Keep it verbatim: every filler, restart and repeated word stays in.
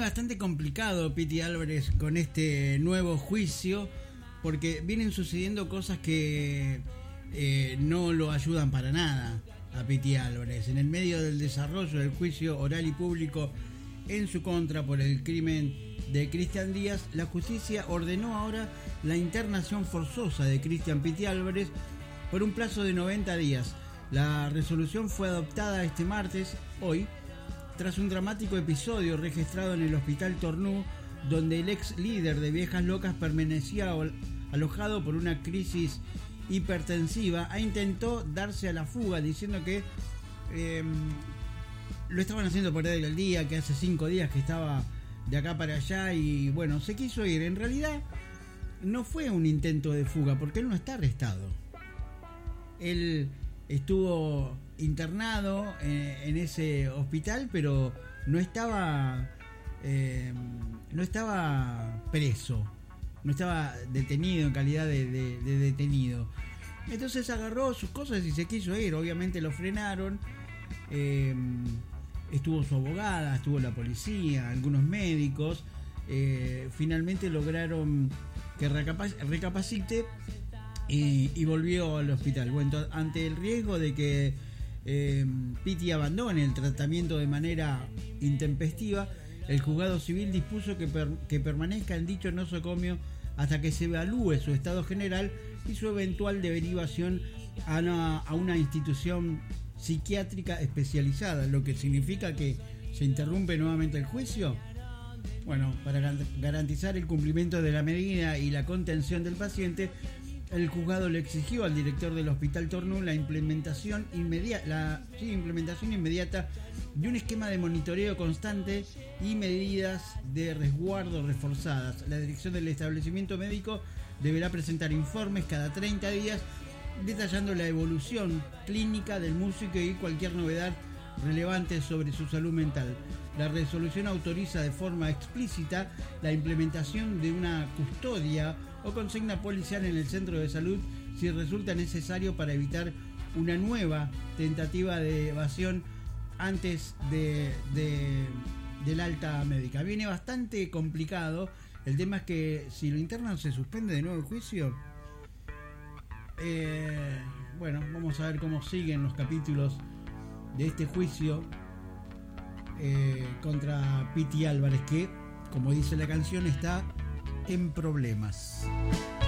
bastante complicado Piti Álvarez con este nuevo juicio, porque vienen sucediendo cosas que eh, no lo ayudan para nada a Piti Álvarez. En el medio del desarrollo del juicio oral y público en su contra por el crimen de Cristian Díaz, la justicia ordenó ahora la internación forzosa de Cristian Piti Álvarez por un plazo de noventa días. La resolución fue adoptada este martes, hoy, tras un dramático episodio registrado en el Hospital Tornú, donde el ex líder de Viejas Locas permanecía alojado por una crisis hipertensiva e intentó darse a la fuga diciendo que eh, lo estaban haciendo perder el día, que hace cinco días que estaba de acá para allá y bueno, se quiso ir. En realidad no fue un intento de fuga porque él no está arrestado. Él estuvo internado eh, en ese hospital, pero no estaba eh, no estaba preso, no estaba detenido en calidad de, de, de detenido. Entonces agarró sus cosas y se quiso ir. Obviamente lo frenaron. Eh, estuvo su abogada, estuvo la policía, algunos médicos. Eh, finalmente lograron que recapac- recapacite y, y volvió al hospital. Bueno, ante el riesgo de que eh, Piti abandone el tratamiento de manera intempestiva, el juzgado civil dispuso que, per- que permanezca en dicho nosocomio hasta que se evalúe su estado general y su eventual derivación a una, a una institución psiquiátrica especializada, lo que significa que se interrumpe nuevamente el juicio. Bueno, para garantizar el cumplimiento de la medida y la contención del paciente, el juzgado le exigió al director del Hospital Tornú la implementación inmediata, la sí, implementación inmediata de un esquema de monitoreo constante y medidas de resguardo reforzadas. La dirección del establecimiento médico deberá presentar informes cada treinta días detallando la evolución clínica del músico y cualquier novedad relevante sobre su salud mental. La resolución autoriza de forma explícita la implementación de una custodia o consigna policial en el centro de salud si resulta necesario para evitar una nueva tentativa de evasión antes de, de, del alta médica. Viene bastante complicado. El tema es que si lo internan se suspende de nuevo el juicio. Eh, bueno, vamos a ver cómo siguen los capítulos de este juicio eh, contra Piti Álvarez, que, como dice la canción, está en problemas.